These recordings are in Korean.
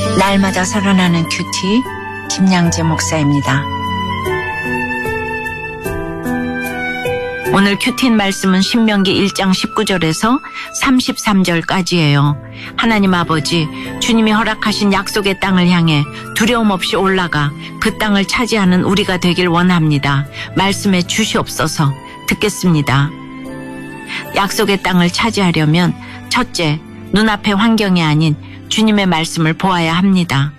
날마다 살아나는 큐티 김양재 목사입니다. 오늘 큐티 말씀은 신명기 1장 19절에서 33절까지예요. 하나님 아버지, 주님이 허락하신 약속의 땅을 향해 두려움 없이 올라가 그 땅을 차지하는 우리가 되길 원합니다. 말씀해 주시옵소서. 듣겠습니다. 약속의 땅을 차지하려면 첫째, 눈앞의 환경이 아닌 주님의 말씀을 보아야 합니다.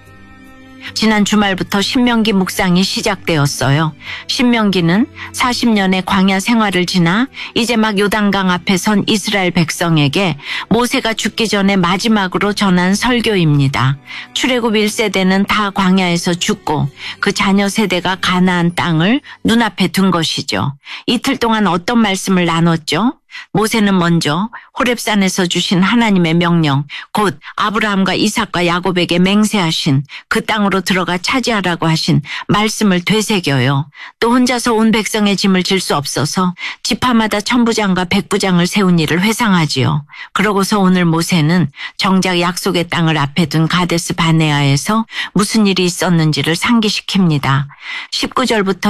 지난 주말부터 신명기 묵상이 시작되었어요. 신명기는 40년의 광야 생활을 지나 이제 막 요단강 앞에 선 이스라엘 백성에게 모세가 죽기 전에 마지막으로 전한 설교입니다. 출애굽 1세대는 다 광야에서 죽고 그 자녀 세대가 가나안 땅을 눈앞에 둔 것이죠. 이틀 동안 어떤 말씀을 나눴죠? 모세는 먼저 호렙산에서 주신 하나님의 명령, 곧 아브라함과 이삭과 야곱에게 맹세하신 그 땅으로 들어가 차지하라고 하신 말씀을 되새겨요. 또 혼자서 온 백성의 짐을 질 수 없어서 지파마다 천부장과 백부장을 세운 일을 회상하지요. 그러고서 오늘 모세는 정작 약속의 땅을 앞에 둔 가데스 바네아에서 무슨 일이 있었는지를 상기시킵니다. 19절부터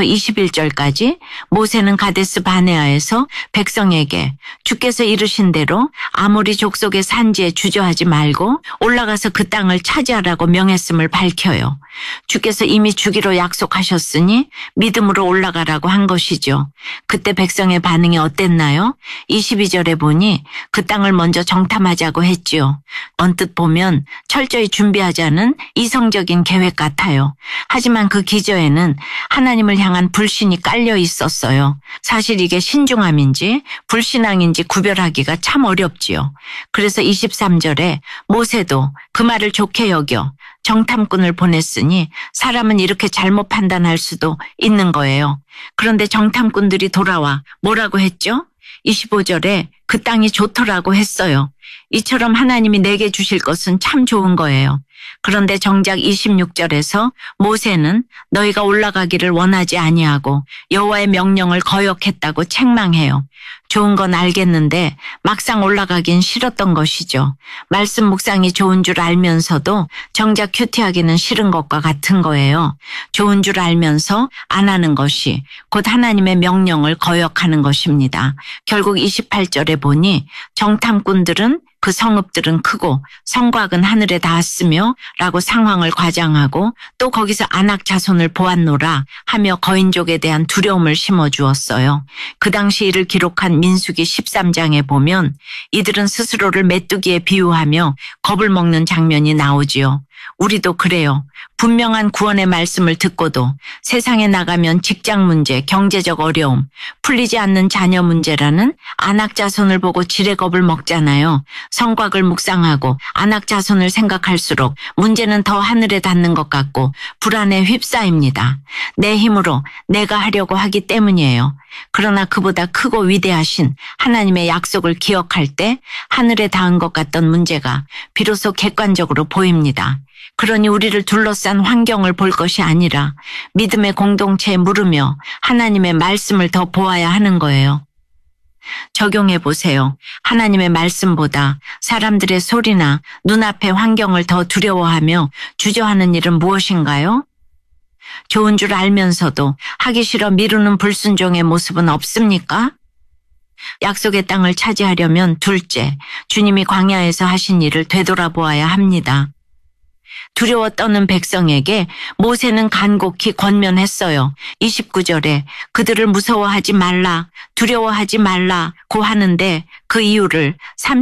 21절까지 모세는 가데스 바네아에서 백성에게 주께서 이르신 대로 아모리 족속의 산지에 주저하지 말고 올라가서 그 땅을 차지하라고 명했음을 밝혀요. 주께서 이미 주기로 약속하셨으니 믿음으로 올라가라고 한 것이죠. 그때 백성의 반응이 어땠나요? 22절에 보니 그 땅을 먼저 정탐하자고 했지요. 언뜻 보면 철저히 준비하자는 이성적인 계획 같아요. 하지만 그 기저에는 하나님을 향한 불신이 깔려 있었어요. 사실 이게 신중함인지 불신앙인지 구별하기가 참 어렵지요. 그래서 23절에 모세도 그 말을 좋게 여겨 정탐꾼을 보냈으니 사람은 이렇게 잘못 판단할 수도 있는 거예요. 그런데 정탐꾼들이 돌아와 뭐라고 했죠? 25절에 그 땅이 좋더라고 했어요. 이처럼 하나님이 내게 주실 것은 참 좋은 거예요. 그런데 정작 26절에서 모세는 너희가 올라가기를 원하지 아니하고 여호와의 명령을 거역했다고 책망해요. 좋은 건 알겠는데 막상 올라가긴 싫었던 것이죠. 말씀 묵상이 좋은 줄 알면서도 정작 큐티하기는 싫은 것과 같은 거예요. 좋은 줄 알면서 안 하는 것이 곧 하나님의 명령을 거역하는 것입니다. 결국 28절에 보니 정탐꾼들은 그 성읍들은 크고 성곽은 하늘에 닿았으며 라고 상황을 과장하고 또 거기서 아낙 자손을 보았노라 하며 거인족에 대한 두려움을 심어주었어요. 그 당시 이를 기록한 민수기 13장에 보면 이들은 스스로를 메뚜기에 비유하며 겁을 먹는 장면이 나오지요. 우리도 그래요. 분명한 구원의 말씀을 듣고도 세상에 나가면 직장 문제, 경제적 어려움, 풀리지 않는 자녀 문제라는 아낙 자손을 보고 지레 겁을 먹잖아요. 성곽을 묵상하고 아낙 자손을 생각할수록 문제는 더 하늘에 닿는 것 같고 불안에 휩싸입니다. 내 힘으로 내가 하려고 하기 때문이에요. 그러나 그보다 크고 위대하신 하나님의 약속을 기억할 때 하늘에 닿은 것 같던 문제가 비로소 객관적으로 보입니다. 그러니 우리를 둘러싼 환경을 볼 것이 아니라 믿음의 공동체에 물으며 하나님의 말씀을 더 보아야 하는 거예요. 적용해 보세요. 하나님의 말씀보다 사람들의 소리나 눈앞의 환경을 더 두려워하며 주저하는 일은 무엇인가요? 좋은 줄 알면서도 하기 싫어 미루는 불순종의 모습은 없습니까? 약속의 땅을 차지하려면 둘째, 주님이 광야에서 하신 일을 되돌아보아야 합니다. 두려워 떠는 백성에게 모세는 간곡히 권면했어요. 29절에 그들을 무서워하지 말라, 두려워하지 말라고 하는데 그 이유를